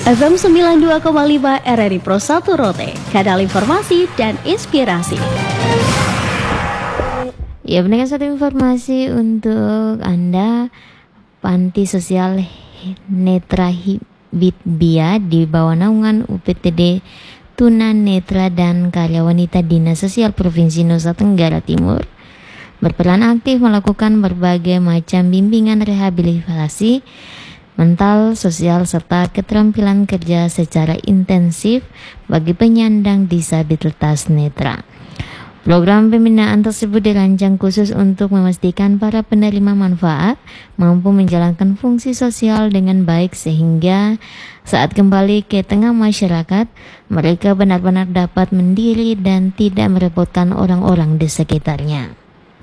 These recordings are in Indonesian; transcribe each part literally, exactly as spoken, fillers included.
F M sembilan puluh dua koma lima R R I Pro satu Rote, kanal informasi dan inspirasi. Ya, pendengar, satu informasi untuk Anda. Panti Sosial Netra Hibitbia di bawah naungan U P T D Tuna Netra dan Karya Wanita Dinas Sosial Provinsi Nusa Tenggara Timur berperan aktif melakukan berbagai macam bimbingan rehabilitasi mental, sosial, serta keterampilan kerja secara intensif bagi penyandang disabilitas netra. Program pembinaan tersebut dirancang khusus untuk memastikan para penerima manfaat mampu menjalankan fungsi sosial dengan baik sehingga saat kembali ke tengah masyarakat, mereka benar-benar dapat mandiri dan tidak merepotkan orang-orang di sekitarnya.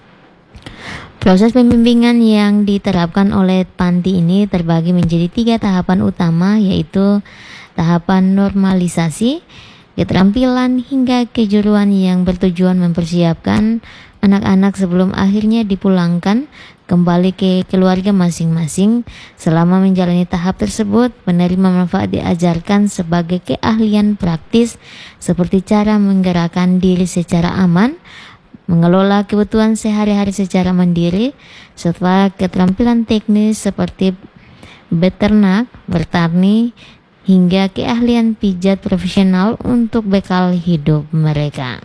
Proses pembimbingan yang diterapkan oleh panti ini terbagi menjadi tiga tahapan utama, yaitu tahapan normalisasi, keterampilan, hingga kejuruan yang bertujuan mempersiapkan anak-anak sebelum akhirnya dipulangkan kembali ke keluarga masing-masing. Selama menjalani tahap tersebut, penerima manfaat diajarkan sebagai keahlian praktis seperti cara menggerakkan diri secara aman, mengelola kebutuhan sehari-hari secara mandiri, serta keterampilan teknis seperti beternak, bertani, hingga keahlian pijat profesional untuk bekal hidup mereka.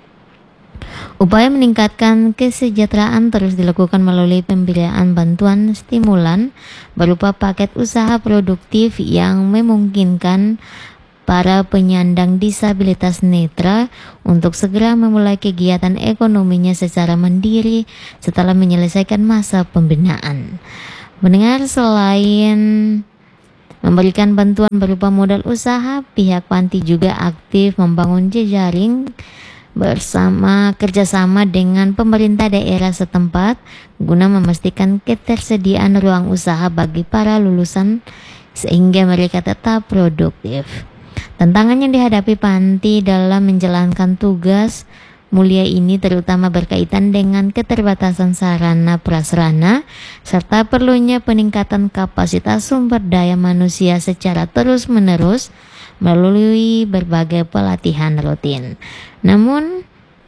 Upaya meningkatkan kesejahteraan terus dilakukan melalui pemberian bantuan stimulan berupa paket usaha produktif yang memungkinkan para penyandang disabilitas netra untuk segera memulai kegiatan ekonominya secara mandiri setelah menyelesaikan masa pembinaan. Mendengar, selain memberikan bantuan berupa modal usaha, pihak panti juga aktif membangun jejaring bersama kerjasama dengan pemerintah daerah setempat guna memastikan ketersediaan ruang usaha bagi para lulusan sehingga mereka tetap produktif. Tantangan yang dihadapi panti dalam menjalankan tugas mulia ini terutama berkaitan dengan keterbatasan sarana prasarana serta perlunya peningkatan kapasitas sumber daya manusia secara terus-menerus melalui berbagai pelatihan rutin. Namun,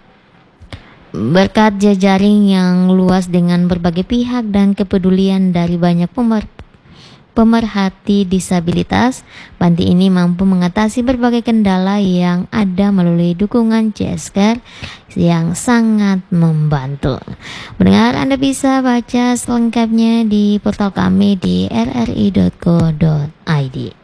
berkat jejaring yang luas dengan berbagai pihak dan kepedulian dari banyak pemer pemerhati disabilitas, panti ini mampu mengatasi berbagai kendala yang ada melalui dukungan C S Care yang sangat membantu. Mendengar, Anda bisa baca selengkapnya di portal kami di r r i dot co dot i d.